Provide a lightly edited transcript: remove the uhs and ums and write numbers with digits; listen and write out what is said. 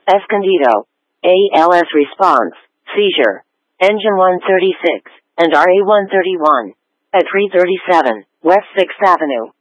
Escondido. ALS response, seizure. Engine 136, and RA 131. At 337, West 6th Avenue.